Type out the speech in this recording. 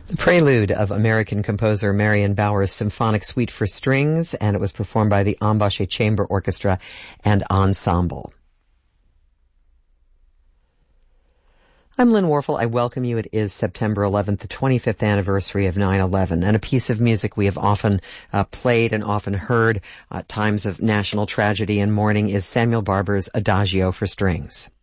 The prelude of American composer Marion Bauer's Symphonic Suite for Strings, and it was performed by the Ambashe Chamber Orchestra and Ensemble. I'm Lynn Warfel. I welcome you. It is September 11th, the 25th anniversary of 9/11, and a piece of music we have often played and often heard at times of national tragedy and mourning is Samuel Barber's Adagio for Strings.